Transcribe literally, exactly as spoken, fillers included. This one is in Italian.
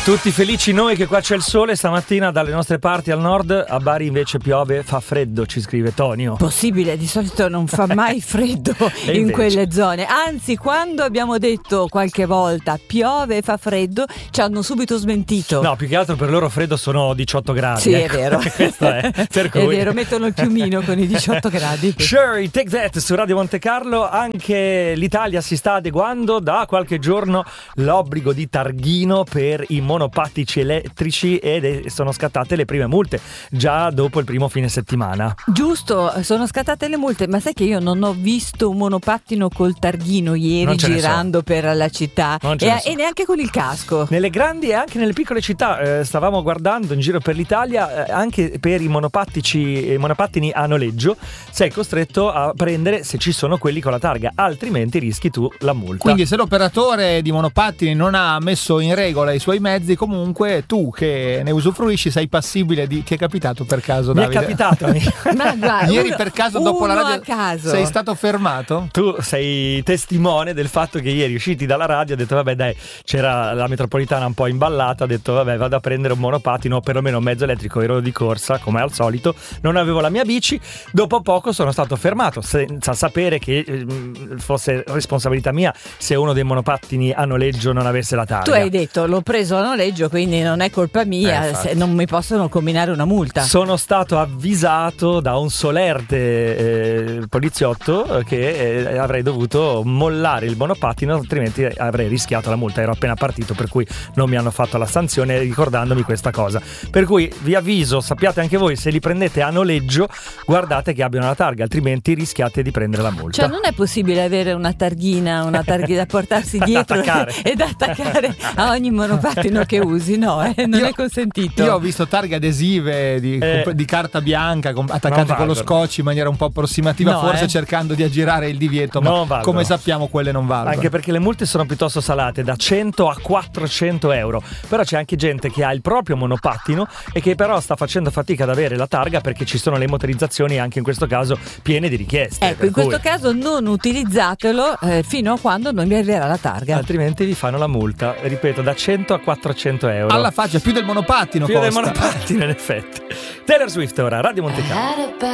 Tutti felici noi che qua c'è il sole. Stamattina dalle nostre parti al nord, a Bari invece piove, fa freddo, ci scrive Tonio. Possibile, di solito non fa mai freddo in invece? quelle zone. Anzi, quando abbiamo detto qualche volta piove e fa freddo, ci hanno subito smentito. No, più che altro per loro freddo sono diciotto gradi. Sì, ecco. è vero. Questo è, per cui... È vero, mettono il piumino con i diciotto gradi. Sure, Take That su Radio Monte Carlo. Anche l'Italia si sta adeguando. Da qualche giorno l'obbligo di targhino per i monopattici elettrici ed sono scattate le prime multe già dopo il primo fine settimana. Giusto, sono scattate le multe, ma sai che io non ho visto un monopattino col targhino ieri girando so. per la città e, so. e neanche con il casco. Nelle grandi e anche nelle piccole città eh, stavamo guardando in giro per l'Italia, eh, anche per i monopattici i monopattini a noleggio sei costretto a prendere se ci sono quelli con la targa, altrimenti rischi tu la multa. Quindi se l'operatore di monopattini non ha messo in regola i suoi mezzi, comunque tu che ne usufruisci sei passibile di... Ti è capitato per caso, Mi Davide? è capitato. Ma guarda, ieri uno, per caso dopo la radio caso. sei stato fermato? Tu sei testimone del fatto che ieri usciti dalla radio ho detto vabbè dai, c'era la metropolitana un po' imballata, ho detto vabbè vado a prendere un monopattino, perlomeno un mezzo elettrico, ero di corsa come al solito, non avevo la mia bici, dopo poco sono stato fermato senza sapere che eh, fosse responsabilità mia se uno dei monopattini a noleggio non avesse la targa. Tu hai detto l'ho preso a noleggio, quindi non è colpa mia, eh, se non mi possono combinare una multa. Sono stato avvisato da un solerte eh, poliziotto che eh, avrei dovuto mollare il monopattino, altrimenti avrei rischiato la multa. Ero appena partito, per cui non mi hanno fatto la sanzione ricordandomi questa cosa. Per cui vi avviso, sappiate anche voi, se li prendete a noleggio guardate che abbiano la targa, altrimenti rischiate di prendere la multa. Cioè non è possibile avere una targhina, una targhina da portarsi dietro e da attaccare a ogni monopattino che usi, no, eh? non io, è consentito. Io ho visto targhe adesive di, eh, di carta bianca com- attaccate con lo scotch in maniera un po' approssimativa, no, forse eh. cercando di aggirare il divieto, ma come sappiamo quelle non valgono. Anche perché le multe sono piuttosto salate, da cento a quattrocento euro. Però c'è anche gente che ha il proprio monopattino e che però sta facendo fatica ad avere la targa perché ci sono le motorizzazioni anche in questo caso piene di richieste. Ecco, in cui... questo caso non utilizzatelo eh, fino a quando non vi arriverà la targa. Altrimenti vi fanno la multa, ripeto, da cento a quattrocento euro. Alla faccia, più del monopattino più costa. del monopattino in effetti. Taylor Swift ora, Radio Monte Carlo.